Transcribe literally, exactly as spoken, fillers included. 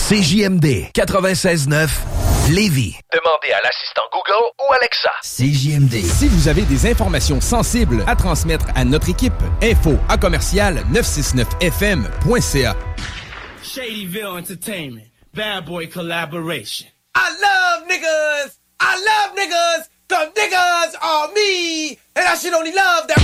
C J M D quatre-vingt-seize neuf Lévis. Demandez à l'assistant Google ou Alexa. C J M D. Si vous avez des informations sensibles à transmettre à notre équipe, info à commercial neuf cent soixante-neuf F M point C A. Shadyville Entertainment. Bad Boy Collaboration. I love niggas. I love niggas. Cause niggas are me. And I should only love that.